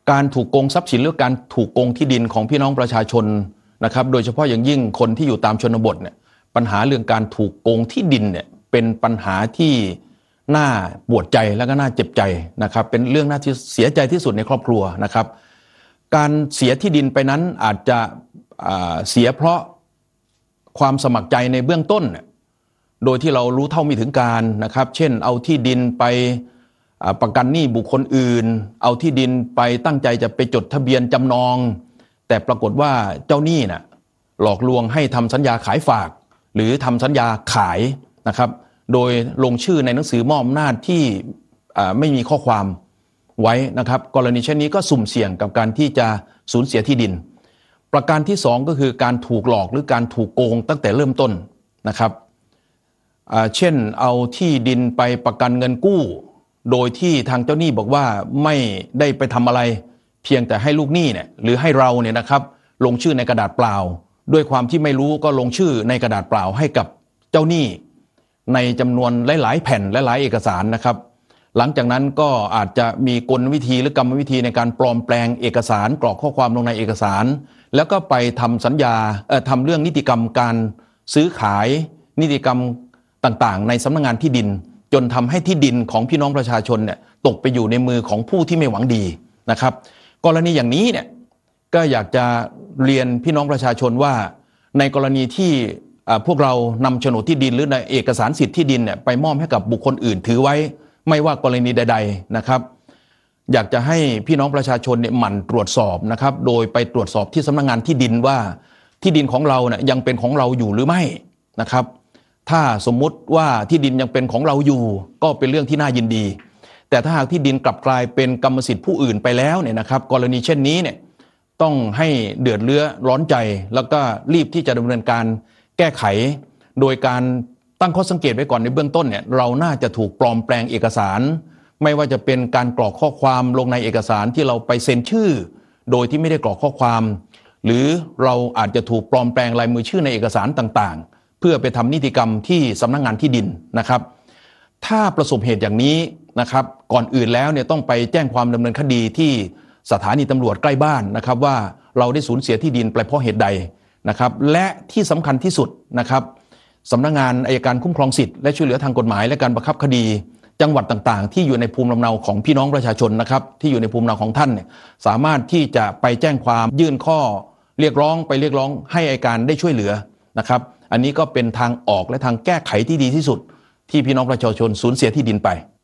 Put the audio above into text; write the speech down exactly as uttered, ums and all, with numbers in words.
การถูกโกงทรัพย์สินหรือการถูกโกงที่ดินของพี่น้องประชาชนนะครับโดยเฉพาะอย่างยิ่งคนที่อยู่ตามชนบทเนี่ยปัญหาเรื่องการถูกโกงที่ดินเนี่ยเป็นปัญหาที่น่าปวดใจและก็น่าเจ็บใจนะครับเป็นเรื่องน่าที่เสียใจที่สุดในครอบครัวนะครับการเสียที่ดินไปนั้นอาจจะเสียเพราะความสมัครใจในเบื้องต้นโดยที่เรารู้เท่าไม่ถึงการนะครับเช่นเอาที่ดินไปประกันหนี้บุคคลอื่นเอาที่ดินไปตั้งใจจะไปจดทะเบียนจำนองแต่ปรากฏว่าเจ้าหนี้น่ะหลอกลวงให้ทำสัญญาขายฝากหรือทำสัญญาขายนะครับโดยลงชื่อในหนังสือมอบอำนาจที่ไม่มีข้อความไว้นะครับกรณีเช่นนี้ก็สุ่มเสี่ยงกับการที่จะสูญเสียที่ดินประการที่สองก็คือการถูกหลอกหรือการถูกโกงตั้งแต่เริ่มต้นนะครับเช่นเอาที่ดินไปประกันเงินกู้โดยที่ทางเจ้าหนี้บอกว่าไม่ได้ไปทำอะไรเพียงแต่ให้ลูกหนี้เนี่ยหรือให้เราเนี่ยนะครับลงชื่อในกระดาษเปล่าด้วยความที่ไม่รู้ก็ลงชื่อในกระดาษเปล่าให้กับเจ้าหนี้ในจำนวนหลายๆแผ่นและหลายเอกสารนะครับหลังจากนั้นก็อาจจะมีกลวิธีหรือกรรมวิธีในการปลอมแปลงเอกสารกรอกข้อความลงในเอกสารแล้วก็ไปทำสัญญาเอ่อทำเรื่องนิติกรรมการซื้อขายนิติกรรมต่างๆในสำนักงานที่ดินจนทำให้ที่ดินของพี่น้องประชาชนเนี่ยตกไปอยู่ในมือของผู้ที่ไม่หวังดีนะครับกรณีอย่างนี้เนี่ยก็อยากจะเรียนพี่น้องประชาชนว่าในกรณีที่พวกเรานำโฉนดที่ดินหรือในเอกสารสิทธิ์ที่ดินเนี่ยไปมอบให้กับบุคคลอื่นถือไว้ไม่ว่ากรณีใดๆนะครับอยากจะให้พี่น้องประชาชนเนี่ยหมั่นตรวจสอบนะครับโดยไปตรวจสอบที่สำนักงานที่ดินว่าที่ดินของเราเนี่ยยังเป็นของเราอยู่หรือไม่นะครับถ้าสมมุติว่าที่ดินยังเป็นของเราอยู่ก็เป็นเรื่องที่น่ายินดีแต่ถ้าหากที่ดินกลับกลายเป็นกรรมสิทธิ์ผู้อื่นไปแล้วเนี่ยนะครับกรณีเช่นนี้เนี่ยต้องให้เดือดเรือร้อนใจแล้วก็รีบที่จะดำเนินการแก้ไขโดยการตั้งข้อสังเกตไว้ก่อนในเบื้องต้นเนี่ยเราน่าจะถูกปลอมแปลงเอกสารไม่ว่าจะเป็นการกรอกข้อความลงในเอกสารที่เราไปเซ็นชื่อโดยที่ไม่ได้กรอกข้อความหรือเราอาจจะถูกปลอมแปลงลายมือชื่อในเอกสารต่างๆเพื่อไปทำนิติกรรมที่สำนักงานที่ดินนะครับถ้าประสบเหตุอย่างนี้นะครับก่อนอื่นแล้วเนี่ยต้องไปแจ้งความดำเนินคดีที่สถานีตำรวจใกล้บ้านนะครับว่าเราได้สูญเสียที่ดินไปเพราะเหตุใดนะครับและที่สำคัญที่สุดนะครับสำนักงานอัยการคุ้มครองสิทธิและช่วยเหลือทางกฎหมายและการบังคับคดีจังหวัดต่างๆที่อยู่ในภูมิลำเนาของพี่น้องประชาชนนะครับที่อยู่ในภูมิลำเนาของท่านเนี่ยสามารถที่จะไปแจ้งความยื่นข้อเรียกร้องไปเรียกร้องให้อัยการได้ช่วยเหลือนะครับอันนี้ก็เป็นทางออกและทางแก้ไขที่ดีที่สุดที่พี่น้องประชาชนสูญเสียที่ดินไป